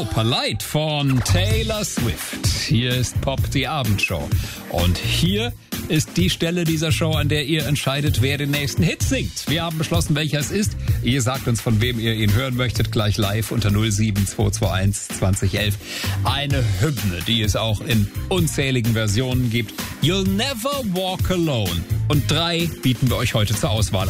So, Polite von Taylor Swift. Hier ist Pop, die Abendshow. Und hier ist die Stelle dieser Show, an der ihr entscheidet, wer den nächsten Hit singt. Wir haben beschlossen, welcher es ist. Ihr sagt uns, von wem ihr ihn hören möchtet, gleich live unter 07221 2011. Eine Hymne, die es auch in unzähligen Versionen gibt. You'll Never Walk Alone. Und 3 bieten wir euch heute zur Auswahl.